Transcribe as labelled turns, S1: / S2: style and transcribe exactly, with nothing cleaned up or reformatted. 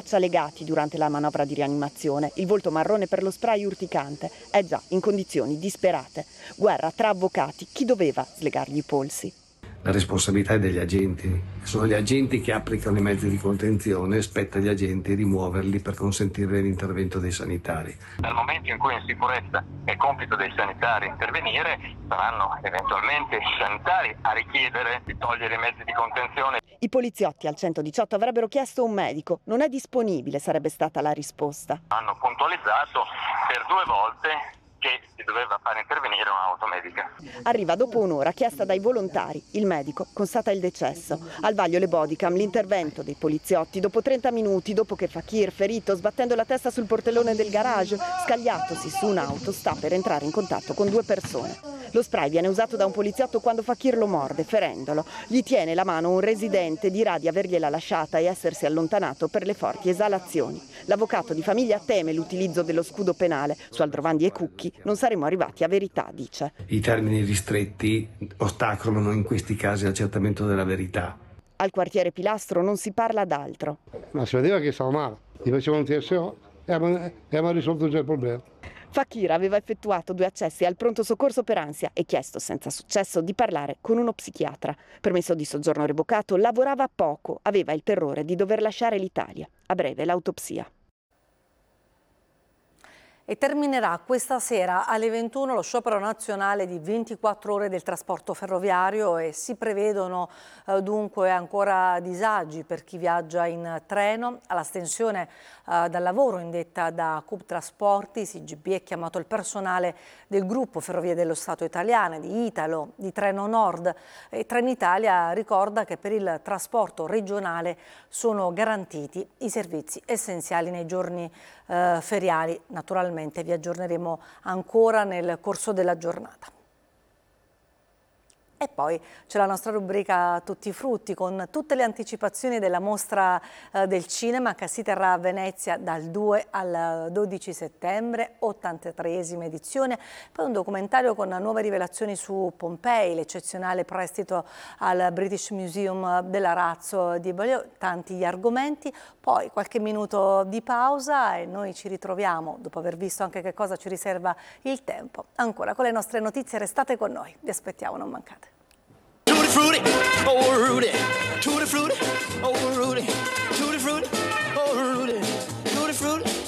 S1: braccia legati durante la manovra di rianimazione, il volto marrone per lo spray urticante. È già in condizioni disperate. Guerra tra avvocati, chi doveva slegargli i polsi?
S2: La responsabilità è degli agenti, sono gli agenti che applicano i mezzi di contenzione, spetta agli agenti rimuoverli per consentire l'intervento dei sanitari.
S3: Dal momento in cui in sicurezza è compito dei sanitari intervenire, saranno eventualmente i sanitari a richiedere di togliere i mezzi di contenzione.
S1: I poliziotti al centodiciotto avrebbero chiesto un medico, non è disponibile, sarebbe stata la risposta.
S3: Hanno puntualizzato per due volte che si doveva far intervenire un'auto medica.
S1: Arriva dopo un'ora, chiesta dai volontari. Il medico constata il decesso. Al vaglio le bodycam, l'intervento dei poliziotti. Dopo trenta minuti, dopo che Fakir, ferito, sbattendo la testa sul portellone del garage, scagliatosi su un'auto, sta per entrare in contatto con due persone. Lo spray viene usato da un poliziotto quando Fakir lo morde, ferendolo. Gli tiene la mano un residente, dirà di avergliela lasciata e essersi allontanato per le forti esalazioni. L'avvocato di famiglia teme l'utilizzo dello scudo penale. Su Aldrovandi e Cucchi non saremo arrivati a verità, dice.
S2: I termini ristretti ostacolano in questi casi l'accertamento della verità.
S1: Al quartiere Pilastro non si parla d'altro.
S4: Ma si vedeva che stava male, gli facevano un T S O e avevano risolto già il problema.
S1: Fakir aveva effettuato due accessi al pronto soccorso per ansia e chiesto senza successo di parlare con uno psichiatra. Permesso di soggiorno revocato, lavorava poco, aveva il terrore di dover lasciare l'Italia. A breve l'autopsia.
S5: E terminerà questa sera alle ventuno lo sciopero nazionale di ventiquattro ore del trasporto ferroviario e si prevedono eh, dunque ancora disagi per chi viaggia in treno. All'astensione eh, dal lavoro indetta da Coop Trasporti, S I G B ha chiamato il personale del gruppo Ferrovie dello Stato italiane, di Italo, di Treno Nord e Trenitalia ricorda che per il trasporto regionale sono garantiti i servizi essenziali nei giorni eh, feriali. Naturalmente vi aggiorneremo ancora nel corso della giornata. E poi c'è la nostra rubrica Tutti i frutti con tutte le anticipazioni della mostra eh, del cinema che si terrà a Venezia dal due al dodici settembre, ottantatreesima edizione, poi un documentario con nuove rivelazioni su Pompei, l'eccezionale prestito al British Museum dell'Arazzo di Beaulieu, tanti gli argomenti, poi qualche minuto di pausa e noi ci ritroviamo dopo aver visto anche che cosa ci riserva il tempo. Ancora con le nostre notizie, restate con noi, vi aspettiamo, non mancate.
S6: Tutti frutti, oh Rudy, tutti frutti, oh Rudy, tutti frutti, oh Rudy, tutti frutti.